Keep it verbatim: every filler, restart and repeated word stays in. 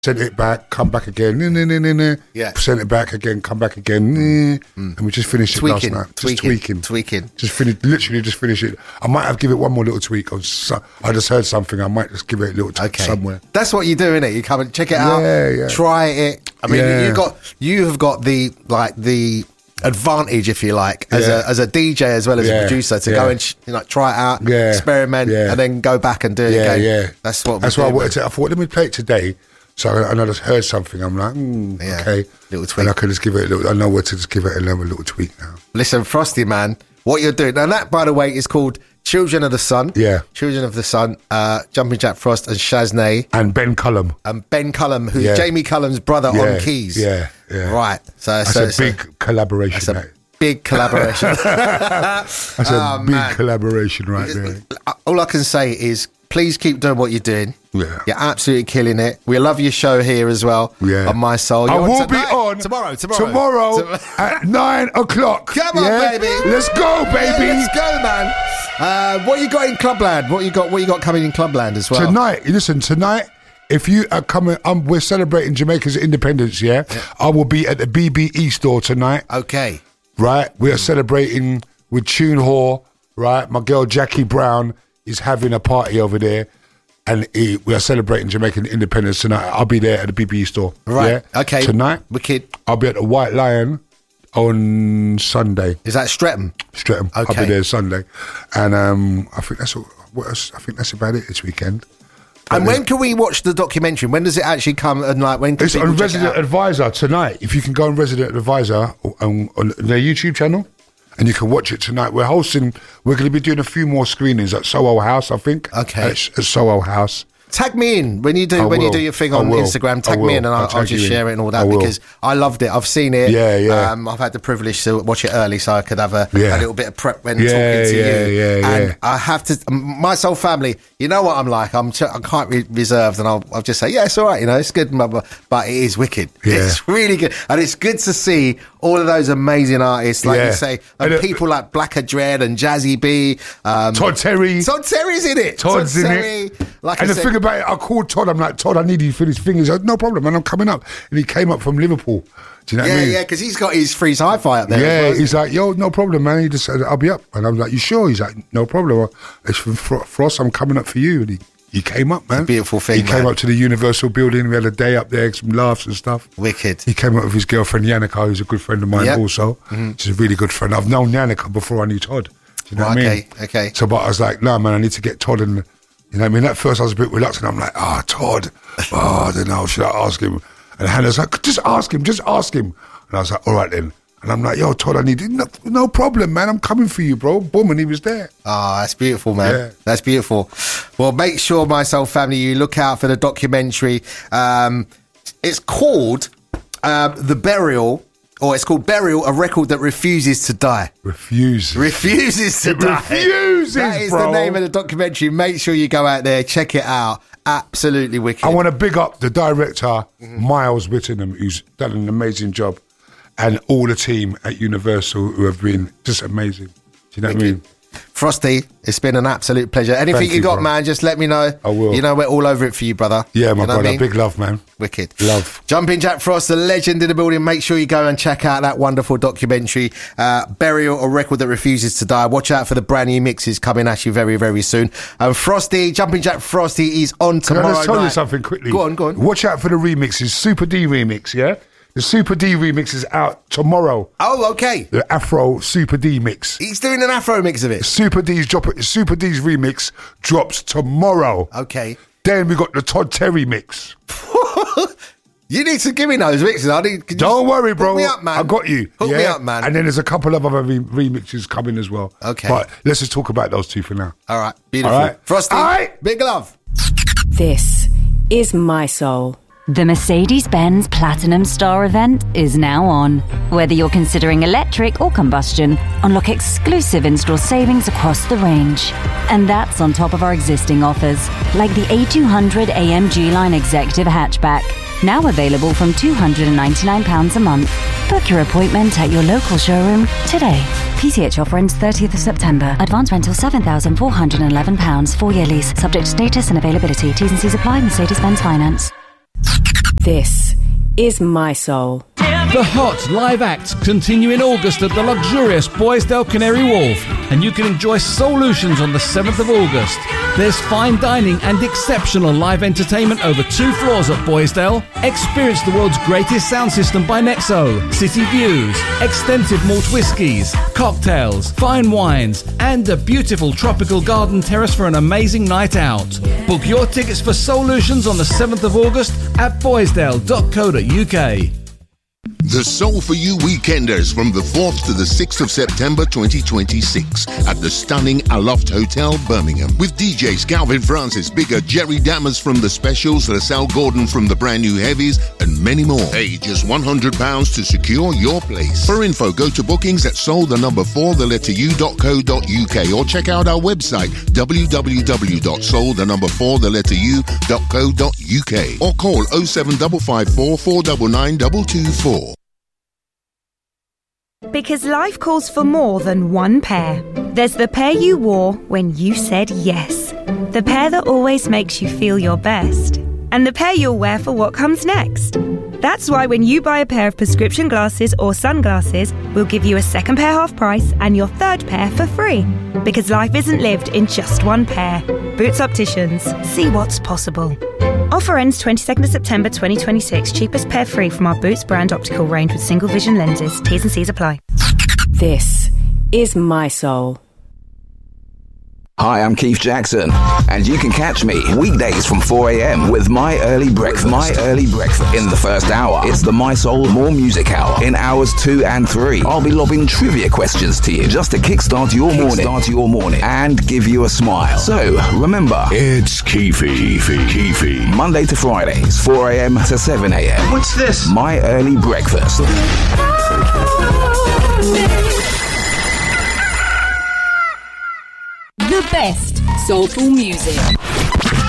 sent it back, come back again, nah, nah, nah, nah, nah. Yeah. Sent it back again, come back again, nah. Mm. And we just finished tweaking, it last night. tweaking, just tweaking, tweaking. Just finished, literally just finished it. I might have give it one more little tweak. On so, I just heard something. I might just give it a little tweak okay. somewhere. That's what you do, innit? You come and check it yeah, out, yeah. try it. I mean, yeah. you got you have got the like the advantage, if you like, as yeah. a as a D J as well as yeah. a producer to yeah. go and sh- you know, try it out, yeah. experiment, yeah. and then go back and do it yeah, again. Yeah, that's what. That's we what do, I wanted to. I thought, let me play it today. So I, and I just heard something. I'm like, mm, yeah. okay, little tweak. and I could just give it a little. I know where to just give it a little, a little tweak now. Listen, Frosty, man, what you're doing, and that, by the way, is called Children of the Sun. Yeah. Children of the Sun, uh, Jumping Jack Frost and Shaznay. And Ben Cullum. And Ben Cullum, who's yeah. Jamie Cullum's brother yeah. on keys. Yeah, yeah. Right. So That's so, a so, big collaboration. That's a mate. big collaboration. That's a oh, big man. collaboration right there. All I can say is please keep doing what you're doing. Yeah. You're absolutely killing it. We love your show here as well. Yeah. On My Soul. I You're will on be tonight. on tomorrow. Tomorrow. Tomorrow at nine o'clock. Come on, yeah? baby. Let's go, baby. Yeah, let's go, man. Uh, what you got in Clubland? What you got? What you got coming in Clubland as well? Tonight, listen. Tonight, if you are coming, um, we're celebrating Jamaica's independence. Yeah? yeah. I will be at the B B E store tonight. Okay. Right. We are celebrating with Tune Hall. Right. My girl Jackie Brown is having a party over there. And he, we are celebrating Jamaican independence tonight. I'll be there at the B B E store. Right. Yeah? Okay. Tonight. Wicked. I'll be at the White Lion on Sunday. Is that Streatham? Streatham. Okay. I'll be there Sunday. And um, I think that's all, what else? I think that's about it this weekend. But and when can we watch the documentary? When does it actually come? And like when can it's people on check Resident it out? Advisor tonight. If you can go on Resident Advisor on, on their YouTube channel, and you can watch it tonight. We're hosting. We're going to be doing a few more screenings at Soho House. I think. Okay. At, at Soho House. Tag me in when you do I when will. you do your thing I on will. Instagram. Tag I me in and will. I'll, I'll I'll tag just you share in. it and all I that will. because I loved it. I've seen it. Yeah, yeah. Um, I've had the privilege to watch it early, so I could have a, Yeah. a little bit of prep when Yeah, talking to yeah, you. yeah, and yeah. I have to. My soul family. You know what I'm like. I'm ch- I'm quite re- reserved, and I'll I'll just say yeah, it's all right. You know, it's good, but but it is wicked. Yeah. It's really good, and it's good to see all of those amazing artists, like Yeah. you say, and And, uh, people like Blacker Dread and Jazzy B. Um, Todd Terry. Todd Terry's in it. Todd's Todd in Terry, it. Like and I the said, thing about it, I called Todd. I'm like, Todd, I need you for this thing. He's like, no problem, man. I'm coming up. And he came up from Liverpool. Do you know what yeah, I mean? yeah, because he's got his free sci-fi up there. Yeah, as well, he's like, yo, no problem, man. He just said, I'll be up. And I was like, you sure? He's like, no problem. It's from Fro- Frost. I'm coming up for you. And he, he came up, man. It's a beautiful thing, He came man. up to the Universal building. We had a day up there, some laughs and stuff. Wicked. He came up with his girlfriend, Yannicka, who's a good friend of mine Yep. also. Mm-hmm. She's a really good friend. I've known Yannicka before I knew Todd. Do you know Right, what I mean? okay, okay. So, but I was like, no, man, I need to get Todd and, you know what I mean? At first I was a bit reluctant. I'm like, ah, oh, Todd. Oh, I don't know. Should I ask him? And Hannah's like, just ask him, just ask him. And I was like, all right then. And I'm like, yo, Todd, I need no, no problem, man. I'm coming for you, bro. Boom, and he was there. Oh, that's beautiful, man. Yeah. That's beautiful. Well, make sure, My Soul family, you look out for the documentary. Um, it's called um, The Burial, or it's called Burial, a record that refuses to die. Refuses. Refuses to It die. refuses, That is bro. the name of the documentary. Make sure you go out there, check it out. Absolutely wicked. I want to big up the director, Mm-hmm. Miles Whittingham, who's done an amazing job, and all the team at Universal who have been just amazing. Do you know what I mean? Frosty, it's been an absolute pleasure. Anything Thank you, you, got, bro. man, just let me know. I will. You know, we're all over it for you, brother. Yeah, my You know what brother. I mean? Big love, man. Wicked. Love. Jumping Jack Frost, the legend in the building. Make sure you go and check out that wonderful documentary, uh, Burial, a record that refuses to die. Watch out for the brand new mixes coming at you very, very soon. And Frosty, Jumping Jack Frosty is on Can tomorrow I just tell night. you something quickly? Go on, go on. Watch out for the remixes. Super D remix, yeah? The Super D remix is out tomorrow. Oh, okay. The Afro Super D mix. He's doing an Afro mix of it. Super D's drop. Super D's remix drops tomorrow. Okay. Then we got the Todd Terry mix. You need to give me those mixes. I need. can you Don't just worry, bro. Hook me up, man. I got you. Hook yeah? me up, man. And then there's a couple of other re- remixes coming as well. Okay. But let's just talk about those two for now. All right. Beautiful. All right. Frosty, All right. big love. This is My Soul. The Mercedes-Benz Platinum Star event is now on. Whether you're considering electric or combustion, unlock exclusive in-store savings across the range. And that's on top of our existing offers, like the A two hundred A M G Line Executive Hatchback, now available from two hundred ninety-nine pounds a month. Book your appointment at your local showroom today. P C H offer ends thirtieth of September. Advance rental seven thousand four hundred eleven pounds. Four-year lease. Subject to status and availability. T's and C's apply. Mercedes-Benz Finance. This is My Soul. The hot live acts continue in August at the luxurious Boisdale Canary Wharf, and you can enjoy Soulutions on the seventh of August. There's fine dining and exceptional live entertainment over two floors at Boisdale. Experience the world's greatest sound system by Nexo, city views, extensive malt whiskies, cocktails, fine wines, and a beautiful tropical garden terrace for an amazing night out. Book your tickets for Soulutions on the seventh of August at boisdale dot co dot uk. The Soul For You Weekenders from the fourth to the sixth of September twenty twenty-six at the stunning Aloft Hotel, Birmingham. With D Js Calvin Francis, Bigger, Jerry Dammers from The Specials, LaSalle Gordon from the Brand New Heavies, and many more. Pay just one hundred pounds to secure your place. For info, go to bookings at soul the number four the letter u dot co dot uk or check out our website w w w dot soul the number four the letter u dot co dot uk or call oh seven five five four four nine nine two two four. Because life calls for more than one pair. There's the pair you wore when you said yes. The pair that always makes you feel your best. And the pair you'll wear for what comes next. That's why when you buy a pair of prescription glasses or sunglasses, we'll give you a second pair half price and your third pair for free. Because life isn't lived in just one pair. Boots Opticians. See what's possible. Offer ends twenty-second of September twenty twenty-six. Cheapest pair free from our Boots brand optical range with single vision lenses. T's and C's apply. This is My Soul. Hi, I'm Keith Jackson, and you can catch me weekdays from four a.m. with My Early Breakfast. My Early Breakfast. In the first hour, it's the My Soul More Music Hour. In hours two and three, I'll be lobbing trivia questions to you just to kickstart your morning, kickstart your morning, and give you a smile. So remember, it's Keefy, Keefy. Monday to Fridays, four a.m. to seven a.m. What's this? My Early Breakfast. The best soulful music.